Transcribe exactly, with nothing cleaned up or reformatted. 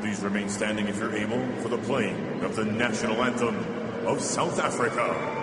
Please remain standing if you're able for the playing of the national anthem of South Africa.